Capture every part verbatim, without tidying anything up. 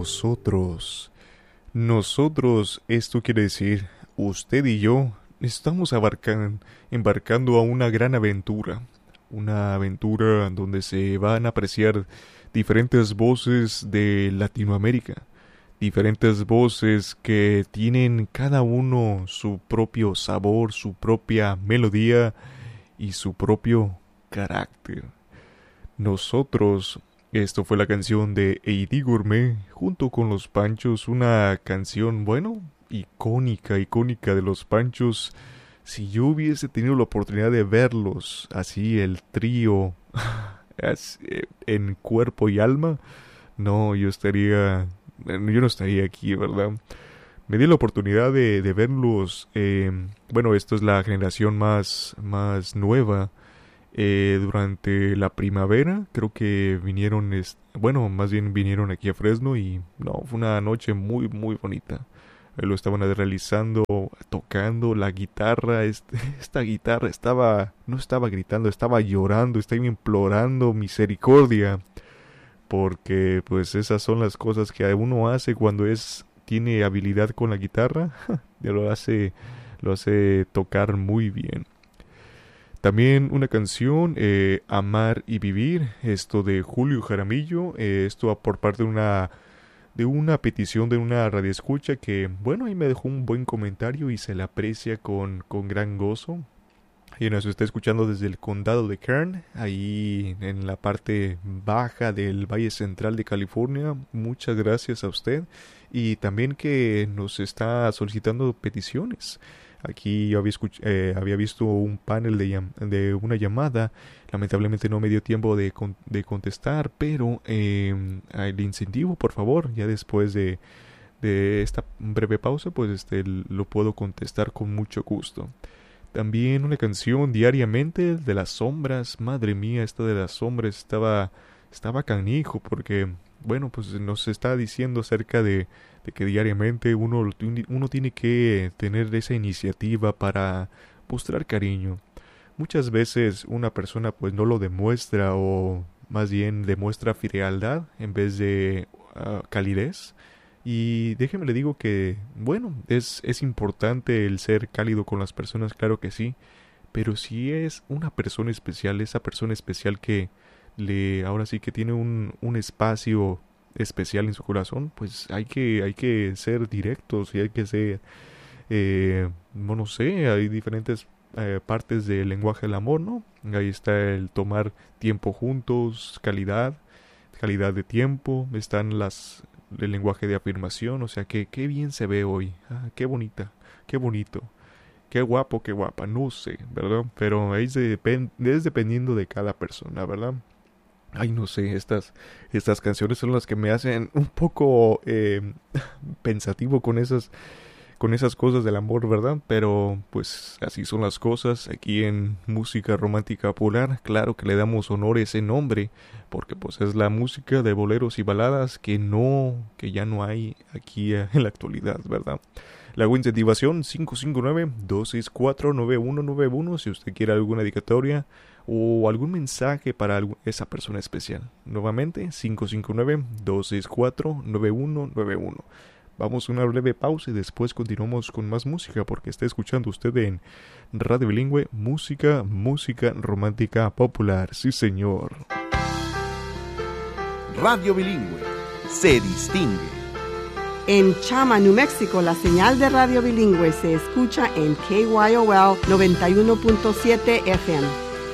nosotros. Nosotros, esto quiere decir, usted y yo, estamos abarcan, embarcando a una gran aventura. Una aventura donde se van a apreciar diferentes voces de Latinoamérica. Diferentes voces que tienen cada uno su propio sabor, su propia melodía y su propio carácter. Nosotros, esto fue la canción de Eddie Gourmet junto con Los Panchos, una canción, bueno, icónica, icónica de Los Panchos. Si yo hubiese tenido la oportunidad de verlos, así el trío, en cuerpo y alma, no, yo estaría, yo no estaría aquí, ¿verdad? Me di la oportunidad de, de verlos, eh, bueno, esto es la generación más, más nueva, eh, durante la primavera, creo que vinieron, bueno, más bien vinieron aquí a Fresno y no, fue una noche muy, muy bonita. Lo estaban realizando, tocando la guitarra, este, esta guitarra estaba, no estaba gritando, estaba llorando, estaba implorando misericordia, porque pues esas son las cosas que uno hace cuando es, tiene habilidad con la guitarra, ya lo hace, lo hace tocar muy bien. También una canción, eh, Amar y Vivir, esto de Julio Jaramillo, eh, esto por parte de una... de una petición de una radioescucha que, bueno, ahí me dejó un buen comentario y se le aprecia con, con gran gozo. Y nos está escuchando desde el condado de Kern, ahí en la parte baja del Valle Central de California. Muchas gracias a usted. Y también que nos está solicitando peticiones. Aquí yo había, escuch- eh, había visto un panel de, llam- de una llamada. Lamentablemente no me dio tiempo de, con- de contestar, pero eh, el incentivo, por favor, ya después de, de esta breve pausa, pues este lo puedo contestar con mucho gusto. También una canción, Diariamente, de Las Sombras. Madre mía, esta de Las Sombras estaba, estaba canijo, porque, bueno, pues nos está diciendo acerca de de que diariamente uno, uno tiene que tener esa iniciativa para mostrar cariño. Muchas veces una persona pues no lo demuestra, o más bien demuestra frialdad en vez de uh, calidez. Y déjeme le digo que, bueno, es, es importante el ser cálido con las personas, claro que sí, pero si es una persona especial, esa persona especial que le, ahora sí que tiene un, un espacio especial en su corazón, pues hay que hay que ser directos y hay que ser, eh, no, no sé, hay diferentes eh, partes del lenguaje del amor, ¿no? Ahí está el tomar tiempo juntos, calidad, calidad de tiempo, están las el lenguaje de afirmación, o sea que qué bien se ve hoy, ah, qué bonita, qué bonito, qué guapo, qué guapa, no sé, ¿verdad? Pero es, depend, es dependiendo de cada persona, ¿verdad? Ay, no sé, estas, estas canciones son las que me hacen un poco eh, pensativo con esas, con esas cosas del amor, ¿verdad? Pero pues así son las cosas. Aquí en Música Romántica Popular, claro que le damos honor a ese nombre, porque pues es la música de boleros y baladas que no, que ya no hay aquí eh, en la actualidad, ¿verdad? La incentivación cinco cinco nueve, dos seis cuatro, nueve uno nueve uno si usted quiere alguna dedicatoria o algún mensaje para esa persona especial. Nuevamente, cinco cinco nueve, dos seis cuatro, nueve uno nueve uno. Vamos a una breve pausa y después continuamos con más música, porque está escuchando usted en Radio Bilingüe, música, música romántica popular. Sí, señor. Radio Bilingüe se distingue. En Chama, New Mexico, la señal de Radio Bilingüe se escucha en K Y O L noventa y uno punto siete F M.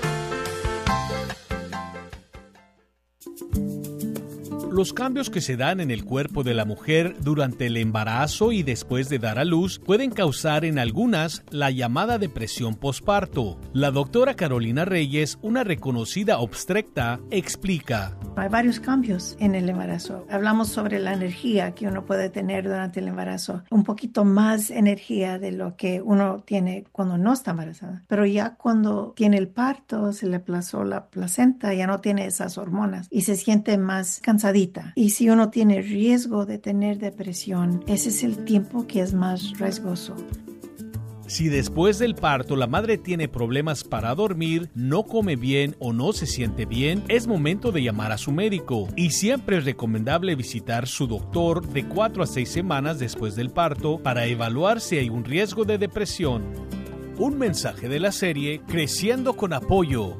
Los cambios que se dan en el cuerpo de la mujer durante el embarazo y después de dar a luz pueden causar en algunas la llamada depresión posparto. La doctora Carolina Reyes, una reconocida obstetra, explica. Hay varios cambios en el embarazo. Hablamos sobre la energía que uno puede tener durante el embarazo. Un poquito más energía de lo que uno tiene cuando no está embarazada. Pero ya cuando tiene el parto, se le aplazó la placenta, ya no tiene esas hormonas y se siente más cansadita. Y si uno tiene riesgo de tener depresión, ese es el tiempo que es más riesgoso. Si después del parto la madre tiene problemas para dormir, no come bien o no se siente bien, es momento de llamar a su médico. Y siempre es recomendable visitar su doctor de cuatro a seis semanas después del parto para evaluar si hay un riesgo de depresión. Un mensaje de la serie Creciendo con Apoyo.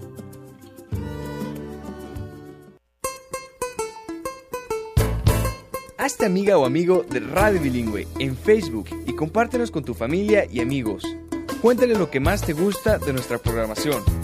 Hazte amiga o amigo de Radio Bilingüe en Facebook y compártenos con tu familia y amigos. Cuéntale lo que más te gusta de nuestra programación.